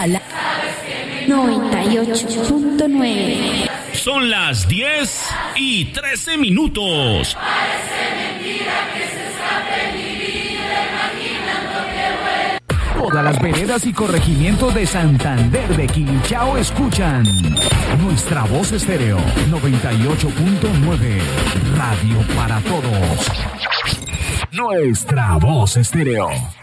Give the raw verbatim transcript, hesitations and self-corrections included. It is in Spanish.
a la noventa y ocho punto nueve. Son las diez y trece minutos. Todas las veredas y corregimientos de Santander de Quilichao escuchan Nuestra Voz Estéreo noventa y ocho punto nueve. Radio para todos. Nuestra Voz Estéreo.